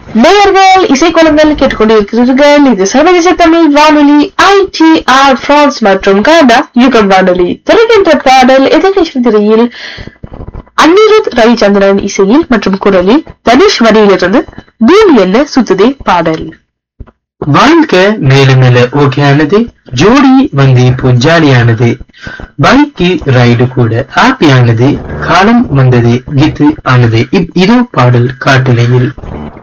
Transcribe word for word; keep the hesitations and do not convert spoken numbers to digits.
நேயர்கள் இசைக்குளங்கள் கேட்டுக்கொண்டிருக்கிறீர்கள். இது சர்வதேச தமிழ் வானொலி ஐ டி ஆர் பிரான்ஸ் மற்றும் கனடா யுகம் வானொலி. திரைக்கின்ற பாடல் எதிர்கட்சி திரையில் அனிருத் ரவிச்சந்திரன் இசையில் மற்றும் குரலில் தனுஷ் வரியிலிருந்து பூமி என்ன சுத்துதே பாடல். வாழ்க்கை மேல மேல ஓகேயானது, ஜோடி வந்து இப்போ ஜாலியானது, பைக்கு ரைடு கூட ஹாப்பியானது, காலம் வந்தது கீத்து ஆனது. இதோ பாடல் காட்டலையில்.